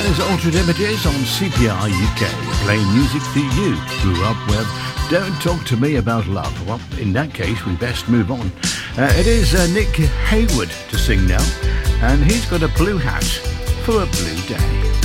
There's Altered Images on CPR UK, playing music that you grew up with. Don't talk to me about love. Well, in that case, we best move on. It is Nick Hayward to sing now, and he's got a blue hat for a blue day.